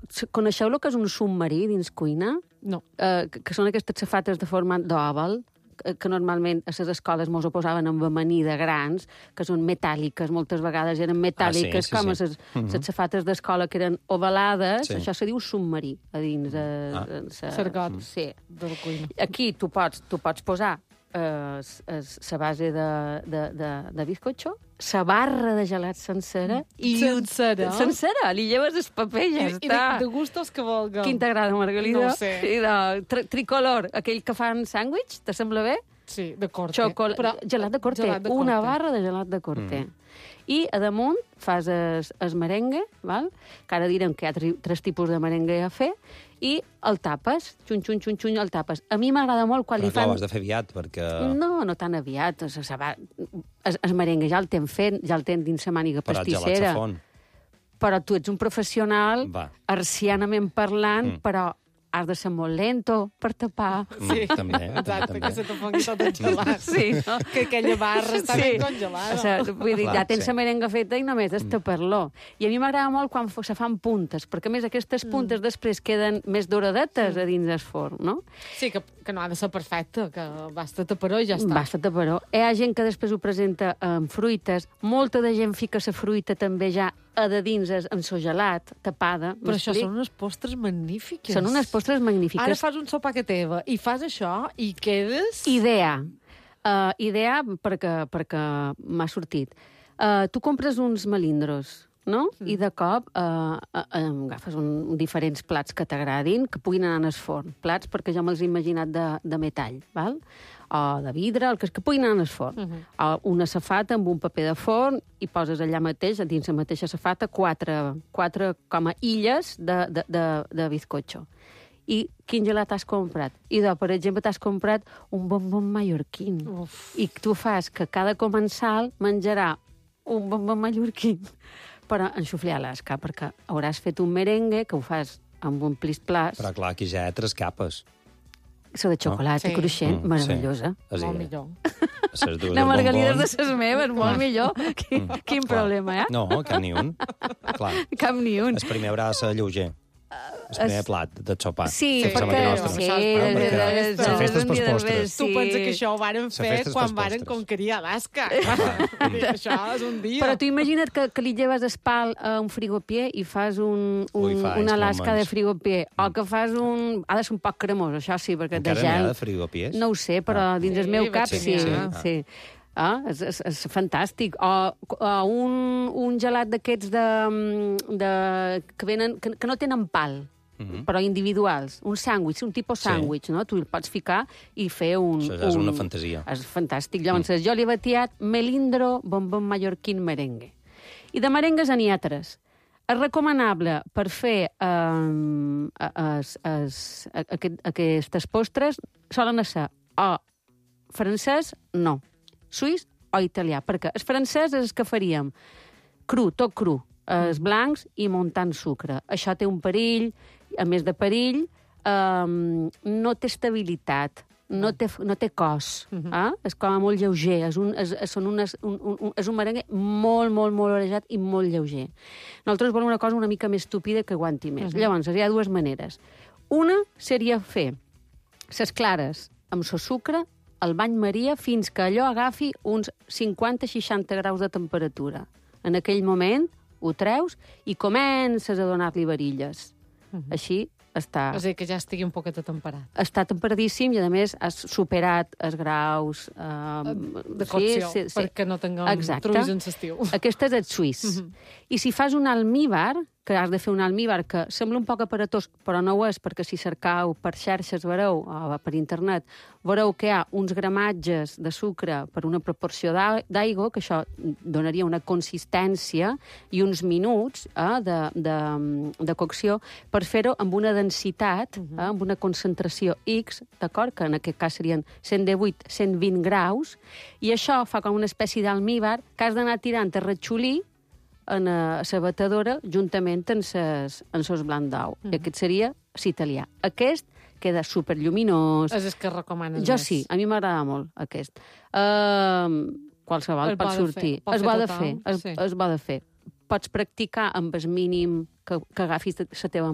coneixeu el que és un submarí dins cuina? No. Que són aquestes safates de format d'òval, que normalment a les escoles mos ho posaven amb amanida grans, que són metàl·liques, moltes vegades eren metàl·liques, com les safates d'escola que eren ovalades, això se diu submarí, a dins... Sargot. Sí. De la cuina. Aquí tu pots posar la base de bizcocho, la barra de gelat sencera i sencera, li lleves el paper i ja està. I de gustos que vulgueu. Quin t'agrada, Margalida? No ho sé. I de tricolor, aquell que fan sàndwich, te sembla bé? Sí, de corte. Gelat de corte, una barra de gelat de corte. I a damunt fas el merengue, val? Que ara direm que hi ha tres tipus de merengue a fer, i el tapes, xun, el tapes. A mi m'agrada molt quan li fan... Però clar, ho has de fer aviat, perquè... No tan aviat. El merengue ja el tenen fet, ja el tenen dins la màniga pastissera. Però el gelat s'afon. Però tu ets un professional, arsianament parlant, però has de ser molt lento per tapar. Sí, també. Exacte, que se te pongui tot el gelat. Sí, no? Que aquella barra està ben congelada. Vull dir, ja tens la merenga feta i només és tapar-lo. I a mi m'agrada molt quan se fan puntes, perquè a més aquestes puntes després queden més doradetes a dins del forn, no? Sí, que no ha de ser perfecte, que basta tapar-ho i ja està. Basta tapar-ho. Hi ha gent que després ho presenta amb fruites. Molta de gent fica la fruita també ja a de dins amb el gelat, tapada. Però això són unes postres magnífiques. Són unes postres magnífiques. Ara fas un sopar que teva i fas això i quedes... Idea perquè m'ha sortit. Tu compres uns melindros, no? I de cop agafes diferents plats que t'agradin, que puguin anar en el forn. Plats perquè jo me'ls he imaginat de metall, val? O de vidre, el que puguin anar en el forn. O una safata amb un paper de forn i poses allà mateix, dins la mateixa safata, quatre com a illes de bizcocho. I quin gelat has comprat? I, per exemple, t'has comprat un bombon mallorquín. I tu fas que cada comensal menjarà un bombon mallorquín, però enxuflar a l'esca, perquè hauràs fet un merengue que ho fas amb un plis-plas. Però clar, aquí ja hi ha 3 capes. La de xocolata cruixent, meravellosa. Molt millor. La Margalida és de ses meves, molt millor. Quin problema, eh? No, cap ni un. Cap ni un. El primer haurà de ser lleuger. El primer plat de sopar. Sí, perquè... La festa és pels postres. Tu pensa que això ho varen fer quan varen conquerir Alaska. Això és un dia. Però tu imagina't que li lleves espal a un frigopier i fas un Alaska de frigopier. O que fas un... Ha de ser un poc cremós, això sí, perquè de gel... Encara n'hi ha de frigopiers? No ho sé, però dins el meu cap sí. És fantàstic. O un gelat d'aquests que no tenen pal, però individuals. Un sàndwich, un tipus sàndwich, no? Tu el pots ficar i fer un... Això és una fantasia. És fantàstic. Llavors, jo li he batiat melindro bombon mallorquín merengue. I de merengues n'hi ha 3. És recomanable per fer aquestes postres solen ser o francès, no, suís o italià, perquè el francès és el que faríem cru, tot cru, els blancs i muntant sucre. Això té un perill, a més de perill, no té estabilitat, no té cos, és com molt lleuger, és un merengue molt, molt, molt orejat i molt lleuger. Nosaltres volem una cosa una mica més estúpida que aguanti més. Llavors, hi ha 2 maneres. Una seria fer les clares amb el sucre, el bany maria, fins que allò agafi uns 50-60 graus de temperatura. En aquell moment ho treus i comences a donar-li varilles. Així està... És a dir, que ja estigui un poquet temperat. Està temperadíssim i, a més, has superat els graus... de cocció, perquè no tinguem truis en l'estiu. Aquest és el suís. I si fas un almíbar, que has de fer un almíbar que sembla un poc aparatós, però no ho és, perquè si cercau per xarxes, veureu, o per internet, veureu que hi ha uns gramatges de sucre per una proporció d'aigua, que això donaria una consistència i uns minuts de cocció per fer-ho amb una densitat, amb una concentració X, d'acord? Que en aquest cas serien 118-120 graus, i això fa com una espècie d'almíbar que has d'anar tirant a ratxolí en la batedora juntament amb sos blanc d'ou. I aquest seria l'italià. Aquest queda superlluminós. És el que recomanes Jo més. sí, a mi m'agrada molt aquest. Qualsevol pot sortir. Es va de fer. Pots practicar amb el mínim que agafis la teva